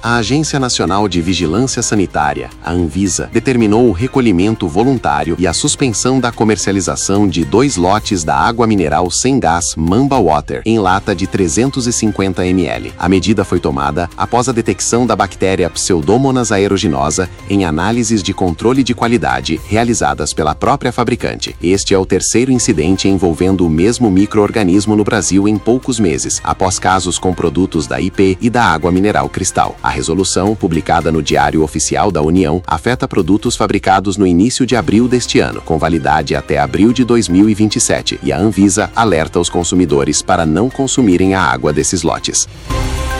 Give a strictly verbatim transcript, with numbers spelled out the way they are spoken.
A Agência Nacional de Vigilância Sanitária, a Anvisa, determinou o recolhimento voluntário e a suspensão da comercialização de dois lotes da água mineral sem gás Mamba Water, em lata de trezentos e cinquenta mililitros. A medida foi tomada após a detecção da bactéria Pseudomonas aeruginosa em análises de controle de qualidade realizadas pela própria fabricante. Este é o terceiro incidente envolvendo o mesmo micro-organismo no Brasil em poucos meses, após casos com produtos da I P e da água mineral Cristal. A resolução, publicada no Diário Oficial da União, afeta produtos fabricados no início de abril deste ano, com validade até abril de dois mil e vinte e sete, e a Anvisa alerta os consumidores para não consumirem a água desses lotes.